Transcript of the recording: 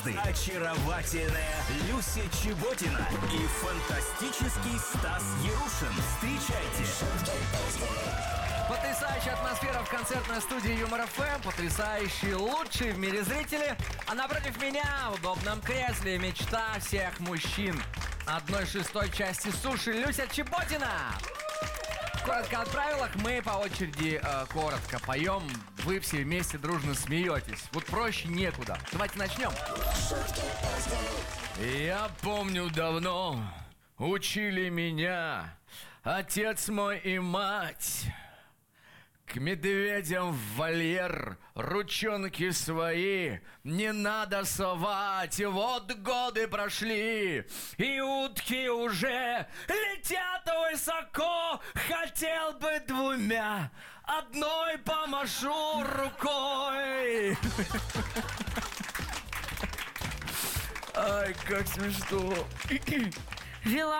Очаровательная Люся Чеботина и фантастический Стас Ярушин. Встречайте! Потрясающая атмосфера в концертной студии Юмор ФМ. Потрясающие, лучшие в мире зрители. А напротив меня в удобном кресле мечта всех мужчин 1/6 части суши Люся Чеботина. Коротко о правилах, мы по очереди коротко поем. Вы все вместе дружно смеетесь. Вот проще некуда. Давайте начнем. Я помню давно учили меня отец мой и мать. К медведям в вольер ручонки свои не надо совать. Вот годы прошли, и утки уже летят высоко. Хотел бы двумя, одной помашу рукой. Ай, как смешно. Вела